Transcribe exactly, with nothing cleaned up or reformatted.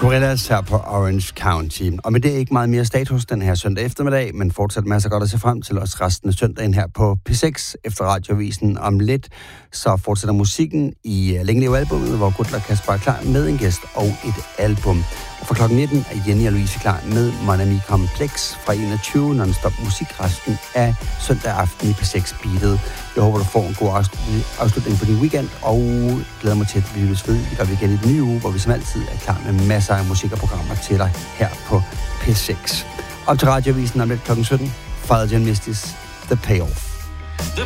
Gorillaz her på Orange County. Og med det er ikke meget mere status den her søndag eftermiddag, men fortsat masser godt at se frem til os resten af søndagen her på P seks efter Radioavisen om lidt. Så fortsætter musikken i Længe Leve albumet, hvor Gudler Kasper er klar med en gæst og et album. Og fra klokken nitten er Jenny og Louise klar med Mon Ami Complex fra enogtyve non-stop musik resten af søndag aften i P seks Beatet. Jeg håber, du får en god afslutning på din weekend, og glæder mig til, at vi lyttes ved. Det gør vi igen i den nye uge, hvor vi som altid er klar med masser af musik og programmer til dig her på P seks. Op til Radioavisen om lidt klokken sytten. Father John Misty's The Payoff.